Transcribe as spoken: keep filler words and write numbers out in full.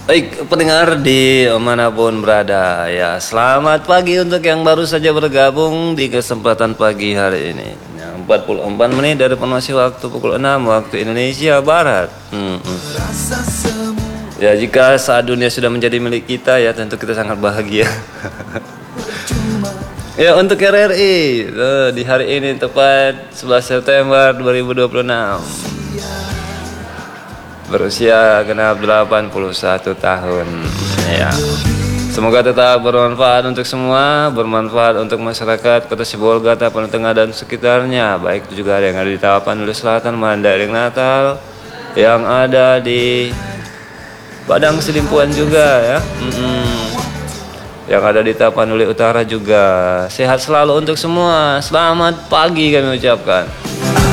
Baik, pendengar di manapun berada, ya selamat pagi untuk yang baru saja bergabung di kesempatan pagi hari ini. Ya, empat puluh empat menit dari formasi waktu pukul enam waktu Indonesia Barat. Hmm, hmm. Ya, jika saat dunia sudah menjadi milik kita, ya tentu kita sangat bahagia. Ya, untuk R R I eh, di hari ini tepat sebelas September dua ribu dua puluh enam. Berusia genap delapan puluh satu tahun. Ya. Semoga tetap bermanfaat untuk semua, bermanfaat untuk masyarakat Kota Sibolga, Tapanuli Tengah dan sekitarnya. Baik juga yang ada di Tapanuli Selatan, Mandailing Natal, yang ada di Padang Selimpuan juga ya. Mm-mm. Yang ada di Tapanuli Utara juga. Sehat selalu untuk semua. Selamat pagi kami ucapkan.